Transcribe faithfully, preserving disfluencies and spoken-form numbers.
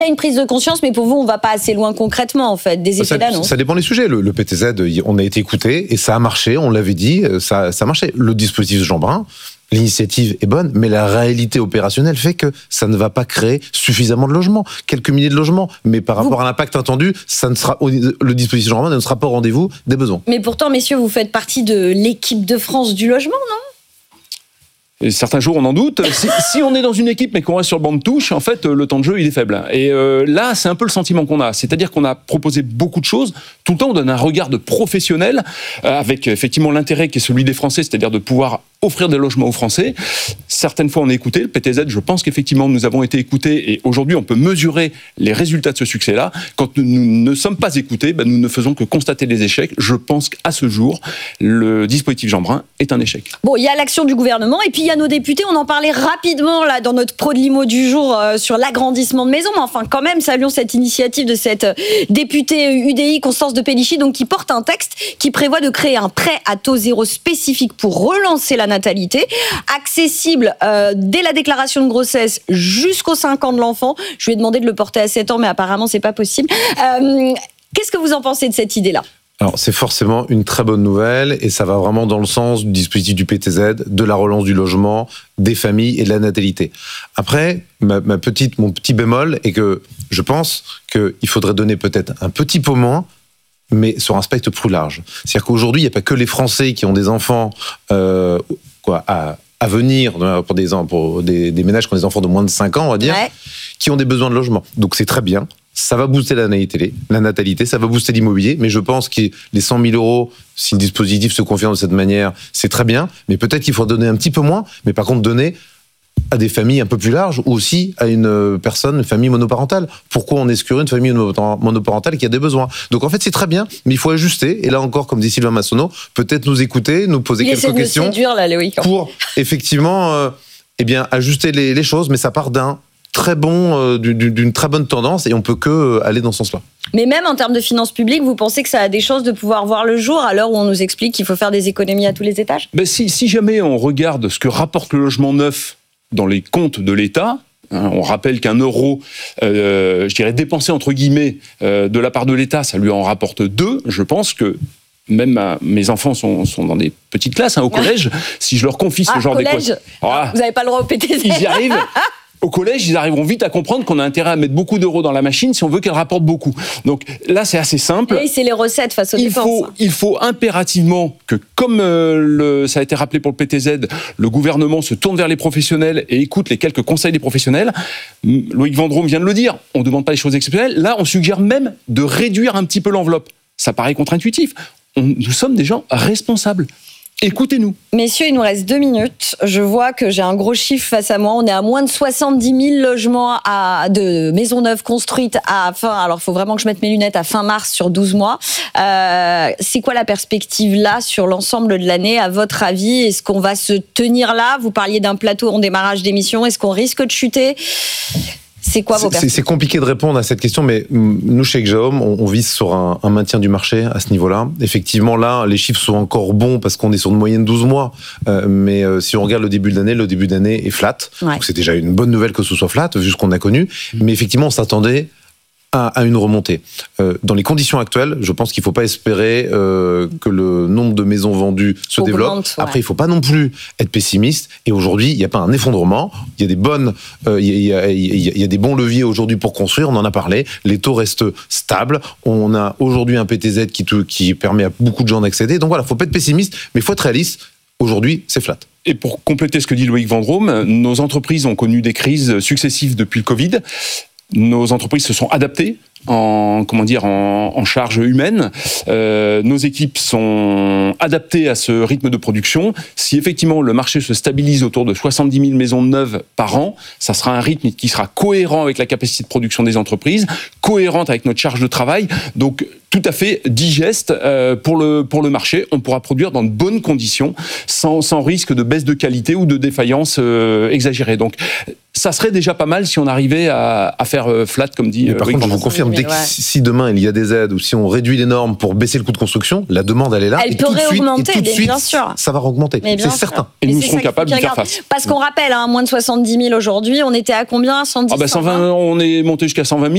Il y a une prise de conscience, mais pour vous, on ne va pas assez loin concrètement, en fait, des effets d'annonce. Ça dépend des sujets. Le, le P T Z, on a été écouté et ça a marché, on l'avait dit, ça, ça a marché. Le dispositif de Jean Brun, l'initiative est bonne, mais la réalité opérationnelle fait que ça ne va pas créer suffisamment de logements. Quelques milliers de logements, mais par rapport vous... à l'impact attendu, ça ne sera, le dispositif de Jean Brun ne sera pas au rendez-vous des besoins. Mais pourtant, messieurs, vous faites partie de l'équipe de France du logement, non ? Et certains jours, on en doute. Si, si on est dans une équipe, mais qu'on reste sur le banc de touche, en fait, le temps de jeu, il est faible. Et euh, là, c'est un peu le sentiment qu'on a. C'est-à-dire qu'on a proposé beaucoup de choses. Tout le temps, on donne un regard de professionnel, euh, avec effectivement l'intérêt qui est celui des Français, c'est-à-dire de pouvoir offrir des logements aux Français. Certaines fois, on est écouté. Le P T Z, je pense qu'effectivement, nous avons été écoutés. Et aujourd'hui, on peut mesurer les résultats de ce succès-là. Quand nous, nous ne sommes pas écoutés, ben, nous ne faisons que constater les échecs. Je pense qu'à ce jour, le dispositif Jean Brun est un échec. Bon, il y a l'action du gouvernement et puis il y a nos députés. On en parlait rapidement là dans notre pro de limo du jour euh, sur l'agrandissement de maisons. Mais enfin, quand même, saluons cette initiative de cette députée U D I, Constance de Pellichy, donc qui porte un texte qui prévoit de créer un prêt à taux zéro spécifique pour relancer la natalité, accessible euh, dès la déclaration de grossesse jusqu'aux cinq ans de l'enfant. Je lui ai demandé de le porter à sept ans, mais apparemment, c'est pas possible. Euh, qu'est-ce que vous en pensez de cette idée-là ? Alors, c'est forcément une très bonne nouvelle et ça va vraiment dans le sens du dispositif du P T Z, de la relance du logement, des familles et de la natalité. Après, ma, ma petite, mon petit bémol est que je pense qu'il faudrait donner peut-être un petit peu moins, mais sur un spectre plus large. C'est-à-dire qu'aujourd'hui, il n'y a pas que les Français qui ont des enfants euh, quoi, à, à venir, pour, des, pour des, des ménages qui ont des enfants de moins de cinq ans, on va dire, ouais. qui ont des besoins de logement. Donc c'est très bien. Ça va booster la natalité, la natalité, ça va booster l'immobilier, mais je pense que les cent mille euros, si le dispositif se confirme de cette manière, c'est très bien, mais peut-être qu'il faut donner un petit peu moins, mais par contre donner à des familles un peu plus larges ou aussi à une personne, une famille monoparentale. Pourquoi on exclurait une famille monoparentale qui a des besoins ? Donc en fait c'est très bien, mais il faut ajuster, et là encore, comme dit Sylvain Massonneau, peut-être nous écouter, nous poser il quelques questions de séduire, là, Loïc. pour effectivement euh, eh bien, ajuster les, les choses, mais ça part d'un très bon, euh, d'une très bonne tendance et on peut que aller dans ce sens-là. Mais même en termes de finances publiques, vous pensez que ça a des chances de pouvoir voir le jour à l'heure où on nous explique qu'il faut faire des économies à tous les étages ? Ben si, si jamais on regarde ce que rapporte le logement neuf dans les comptes de l'État, hein, on rappelle qu'un euro, euh, je dirais dépensé entre guillemets euh, de la part de l'État, ça lui en rapporte deux. Je pense que même ma, mes enfants sont, sont dans des petites classes, hein, au collège. Si je leur confie ce ah, genre collège, d'équation, ah, vous n'avez pas le droit au P T Z. Ils y arrivent. Au collège, ils arriveront vite à comprendre qu'on a intérêt à mettre beaucoup d'euros dans la machine si on veut qu'elle rapporte beaucoup. Donc là, c'est assez simple. Et c'est les recettes face aux il dépenses. Faut, il faut impérativement que, comme euh, le, ça a été rappelé pour le P T Z, le gouvernement se tourne vers les professionnels et écoute les quelques conseils des professionnels. Loïc Vendôme vient de le dire, on ne demande pas des choses exceptionnelles. Là, on suggère même de réduire un petit peu l'enveloppe. Ça paraît contre-intuitif. On, nous sommes des gens responsables. Écoutez-nous. Messieurs, il nous reste deux minutes. Je vois que j'ai un gros chiffre face à moi. On est à moins de soixante-dix mille logements à, de maisons neuves construites à fin. Alors, il faut vraiment que je mette mes lunettes à fin mars sur douze mois. Euh, c'est quoi la perspective là sur l'ensemble de l'année, à votre avis ? Est-ce qu'on va se tenir là ? Vous parliez d'un plateau en démarrage d'émission. Est-ce qu'on risque de chuter ? C'est quoi vos perspectives ? C'est compliqué de répondre à cette question, mais nous, chez Exaom, on, on vise sur un, un maintien du marché à ce niveau-là. Effectivement, là, les chiffres sont encore bons parce qu'on est sur une moyenne douze mois. Euh, mais euh, si on regarde le début de l'année, le début d'année est flat. Ouais. Donc c'est déjà une bonne nouvelle que ce soit flat, vu ce qu'on a connu. Mais effectivement, on s'attendait à, à une remontée. Euh, dans les conditions actuelles, je pense qu'il ne faut pas espérer euh, que le nombre de maisons vendues se Augmente, développe. Ouais. Après, il ne faut pas non plus être pessimiste. Et aujourd'hui, il n'y a pas un effondrement. Il y a des bonnes, euh, il y a, il y a, il y a des bons leviers aujourd'hui pour construire. On en a parlé. Les taux restent stables. On a aujourd'hui un P T Z qui, qui permet à beaucoup de gens d'accéder. Donc voilà, il ne faut pas être pessimiste, mais il faut être réaliste. Aujourd'hui, c'est flat. Et pour compléter ce que dit Loïc Vendôme, nos entreprises ont connu des crises successives depuis le Covid. Nos entreprises se sont adaptées en comment dire en, en charge humaine. Euh, nos équipes sont adaptées à ce rythme de production. Si effectivement le marché se stabilise autour de soixante-dix mille maisons neuves par an, ça sera un rythme qui sera cohérent avec la capacité de production des entreprises, cohérente avec notre charge de travail. Donc tout à fait digeste euh, pour le pour le marché. On pourra produire dans de bonnes conditions, sans sans risque de baisse de qualité ou de défaillance euh, exagérée. Donc ça serait déjà pas mal si on arrivait à, à faire flat, comme dit. Mais par euh, contre, je vous confirme, dès que ouais. si demain il y a des aides ou si on réduit les normes pour baisser le coût de construction, la demande elle est là. Elle et peut tout de suite, augmenter, et tout de suite, bien sûr. Ça va augmenter, c'est sûr. certain. Et mais nous serons capables d'y faire face. Parce qu'on rappelle, hein, moins de soixante-dix mille aujourd'hui, on était à combien ? cent dix, ah bah cent vingt, on est monté jusqu'à cent vingt mille.